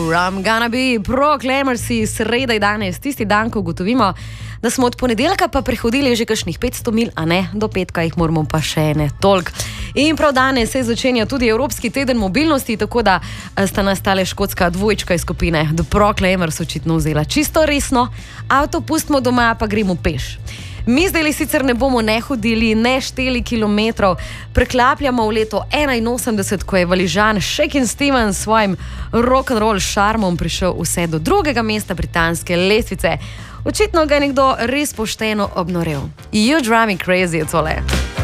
I'm gonna be Proclaimersi, sreda je danes, tisti dan, ko ugotovimo, da smo od ponedeljka pa prehodili že kakšnih 500 mil, a ne, do petka jih moramo pa še ne toliko. In prav danes se začenja tudi Evropski teden mobilnosti, tako da sta nastale škotska dvojčka iz skupine The Proclaimers očitno vzela čisto resno, avto pustimo doma, pa gremo peš. Mi zdaj sicer ne bomo ne hodili, ne šteli kilometrov, preklapljamo v leto 81, ko je Valižan Shakin' Stevens s svojim rock'n'roll šarmom prišel vse do drugega mesta britanske lestvice. Očitno ga je nekdo res pošteno obnorel. You drive me crazy, je tole.